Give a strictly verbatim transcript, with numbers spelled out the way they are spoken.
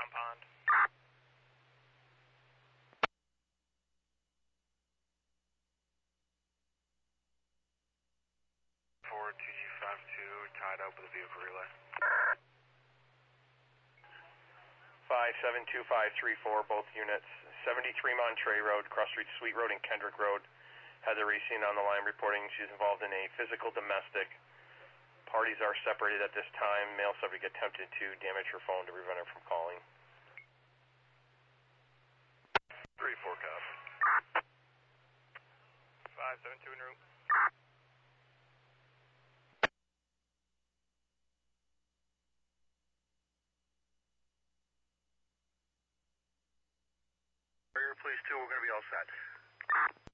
Brown Pond. four T G five two, tied up with a vehicle relay. five seven two five three four, both units. seventy-three Monterey Road, Cross Street, Sweet Road, and Kendrick Road. Heather Racine on the line reporting she's involved in a physical domestic. Parties are separated at this time. Male subject attempted to damage her phone to prevent her from calling. three four cop. five seven two en route. Please two, we're going to be all set.